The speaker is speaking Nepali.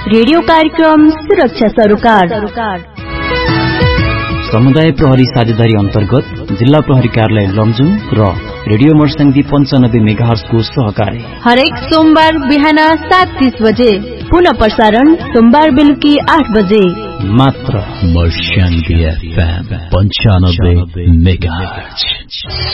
रेडियो कार्यक्रम सुरक्षा सरोकार समुदाय प्रहरी साझेदारी अन्तर्गत जिल्ला प्रहरी कार्यालय लमजुङ र रेडियो मर्स्याङ्दी 95 मेगाहर्ज को सहकार्य हरेक सोमबार बिहान 7:30 बजे, पुनः प्रसारण सोमबार बेलुकी 8 बजे मात्र मर्स्याङ्दी FM 95 मेगाहर्ज।